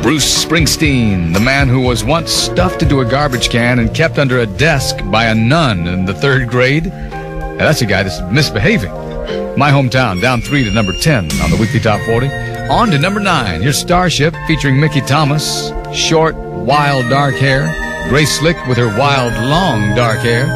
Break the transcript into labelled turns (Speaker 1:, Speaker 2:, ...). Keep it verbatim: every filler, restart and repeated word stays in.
Speaker 1: Bruce Springsteen, the man who was once stuffed into a garbage can and kept under a desk by a nun in the third grade. Now, that's a guy that's misbehaving. My Hometown, down three to number ten on the Weekly Top forty. On to number nine. Here's Starship featuring Mickey Thomas. Short, wild, dark hair. Grace Slick with her wild, long, dark hair.